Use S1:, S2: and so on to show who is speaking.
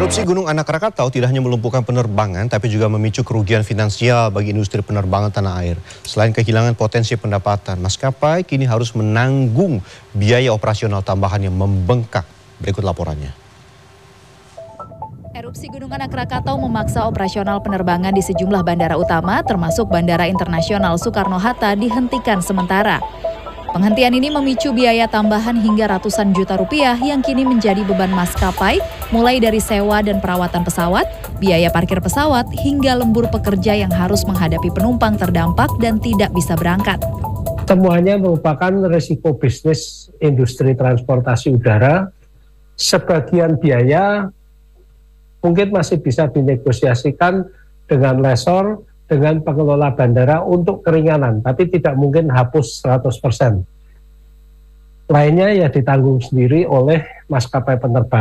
S1: Erupsi Gunung Anak Rakatau tidak hanya melumpuhkan penerbangan, tapi juga memicu kerugian finansial bagi industri penerbangan tanah air. Selain kehilangan potensi pendapatan, maskapai kini harus menanggung biaya operasional tambahan yang membengkak. Berikut laporannya.
S2: Erupsi Gunung Anak Rakatau memaksa operasional penerbangan di sejumlah bandara utama, termasuk Bandara Internasional Soekarno-Hatta, dihentikan sementara. Penghentian ini memicu biaya tambahan hingga ratusan juta rupiah yang kini menjadi beban maskapai, mulai dari sewa dan perawatan pesawat, biaya parkir pesawat, hingga lembur pekerja yang harus menghadapi penumpang terdampak dan tidak bisa berangkat.
S3: Semuanya merupakan risiko bisnis industri transportasi udara. Sebagian biaya mungkin masih bisa dinegosiasikan dengan lessor, dengan pengelola bandara untuk keringanan, tapi tidak mungkin hapus 100%. Lainnya ya ditanggung sendiri oleh maskapai penerbangan.